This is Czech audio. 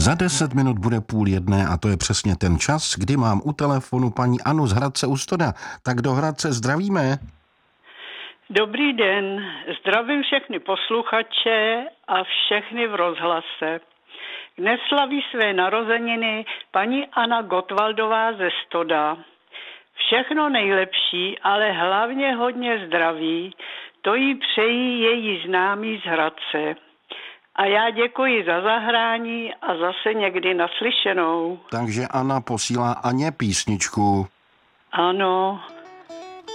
Za 10 minut bude 12:30 a to je přesně ten čas, kdy mám u telefonu paní Anu z Hradce u Stoda. Tak do Hradce zdravíme. Dobrý den, zdravím všechny posluchače a všechny v rozhlase. Dnes slaví své narozeniny paní Anna Gottwaldová ze Stoda. Všechno nejlepší, ale hlavně hodně zdraví, to jí přejí její známí z Hradce. A já děkuji za zahrání a zase někdy naslyšenou. Takže Anna posílá Aně písničku. Ano.